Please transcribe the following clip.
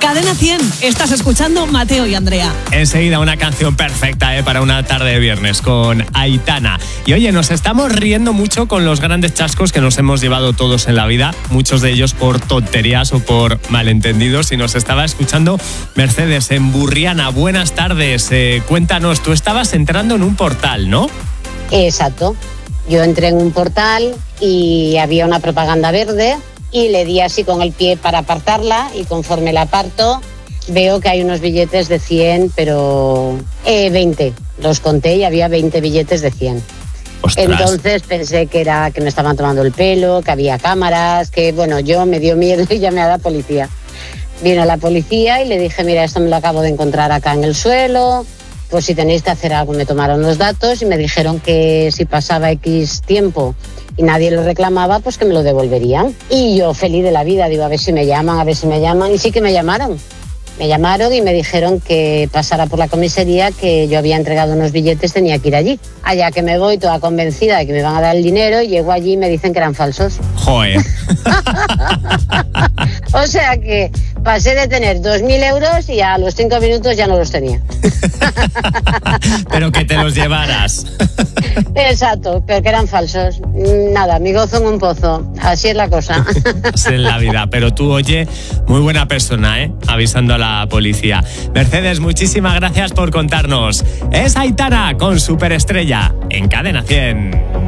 Cadena 100, estás escuchando Mateo y Andrea. Enseguida una canción perfecta para una tarde de viernes con Aitana. Y oye, nos estamos riendo mucho con los grandes chascos que nos hemos llevado todos en la vida, muchos de ellos por tonterías o por malentendidos. Y nos estaba escuchando Mercedes en Burriana. Buenas tardes, cuéntanos, tú estabas entrando en un portal, ¿no? Exacto, yo entré en un portal y había una propaganda verde y le di así con el pie para apartarla y conforme la aparto veo que hay unos billetes de 100, pero 20. Los conté y había 20 billetes de 100. Ostras. Entonces pensé que me estaban tomando el pelo, que había cámaras, que bueno, yo me dio miedo y llamé a la policía. Vino la policía y le dije, mira, esto me lo acabo de encontrar acá en el suelo, pues si tenéis que hacer algo. Me tomaron los datos y me dijeron que si pasaba X tiempo y nadie lo reclamaba, pues que me lo devolverían. Y yo feliz de la vida, digo, a ver si me llaman, y sí que me llamaron. Me llamaron y me dijeron que pasara por la comisaría, que yo había entregado unos billetes, tenía que ir allí. Allá que me voy toda convencida de que me van a dar el dinero, llego allí y me dicen que eran falsos. Joder. O sea que pasé de tener 2.000 euros y a los 5 minutos ya no los tenía. Pero que te los llevaras. Exacto, pero que eran falsos. Nada, mi gozo en un pozo. Así es la cosa. Es en la vida, pero tú, oye, muy buena persona, avisando a la policía. Mercedes, muchísimas gracias por contarnos. Es Aitana con Superestrella en Cadena 100.